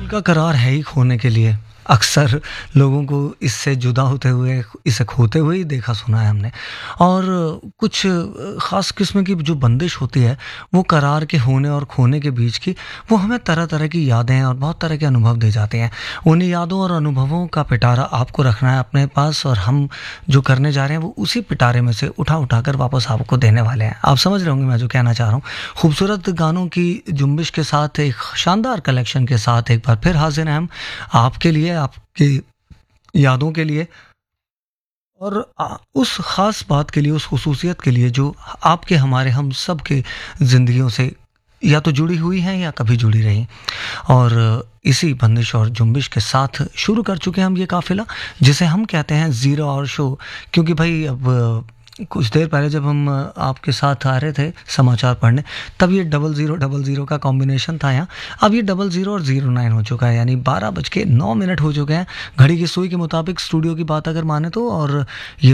का करार है ही खोने के लिए। अक्सर लोगों को इससे जुदा होते हुए, इसे खोते हुए ही देखा सुना है हमने। और कुछ ख़ास किस्म की जो बंदिश होती है, वो करार के होने और खोने के बीच की, वो हमें तरह-तरह की यादें और बहुत तरह के अनुभव दे जाते हैं। उन्हीं यादों और अनुभवों का पिटारा आपको रखना है अपने पास, और हम जो करने जा रहे हैं वो उसी पिटारे में से उठा-उठा कर वापस आपको देने वाले हैं। आप समझ रहे होंगे मैं जो कहना चाह रहा हूँ। खूबसूरत गानों की जुम्बिश के साथ, एक शानदार कलेक्शन के साथ एक बार फिर हाज़िर हैं हम आपके लिए, आपकी यादों के लिए, और उस ख़ास बात के लिए, उस ख़ुसूसियत के लिए जो आपके, हमारे, हम सब के ज़िंदगियों से या तो जुड़ी हुई हैं या कभी जुड़ी रहीं। और इसी बंदिश और जुम्बिश के साथ शुरू कर चुके हैं हम ये काफ़िला, जिसे हम कहते हैं ज़ीरो आवर शो। क्योंकि भाई अब कुछ देर पहले जब हम आपके साथ आ रहे थे समाचार पढ़ने, तब ये 0000 का कॉम्बिनेशन था यहाँ। अब ये 00 और 09 हो चुका है, यानी 12 बज के 9 मिनट हो चुके हैं घड़ी की सुई के मुताबिक, स्टूडियो की बात अगर माने तो। और ये